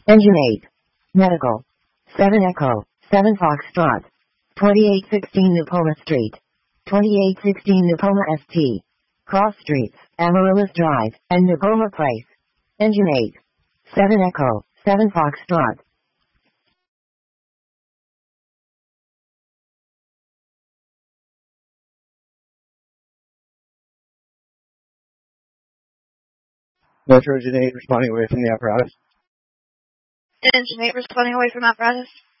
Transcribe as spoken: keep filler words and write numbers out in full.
Engine eight. Medical. seven Echo. seven Foxtrot. twenty-eight sixteen New Poma Street. twenty-eight sixteen New Poma S T. Cross Streets, Amaryllis Drive, and New Poma Place. Engine eight. seven Echo. seven Foxtrot. Metro Engine eight responding away from the apparatus. Engine eight responding away from apparatus.